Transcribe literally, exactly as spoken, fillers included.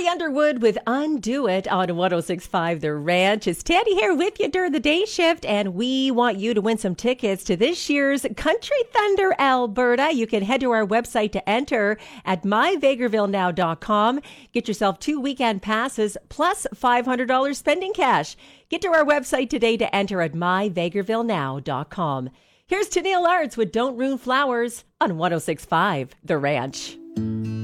Carrie Underwood with Undo It on one oh six point five The Ranch. It's Tandy here with you during the day shift, and we want you to win some tickets to this year's Country Thunder Alberta. You can head to our website to enter at my vegreville now dot com. Get yourself two weekend passes plus five hundred dollars spending cash. Get to our website today to enter at my vegreville now dot com. Here's Tennille Arts with Don't Ruin Flowers on one oh six point five The Ranch.